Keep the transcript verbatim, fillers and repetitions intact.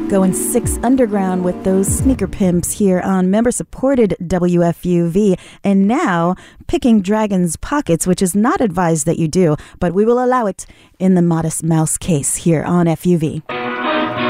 Going six underground with those sneaker pimps here on member-supported W F U V. And now, picking Dragon's pockets, which is not advised that you do, but we will allow it in the Modest Mouse case here on F U V.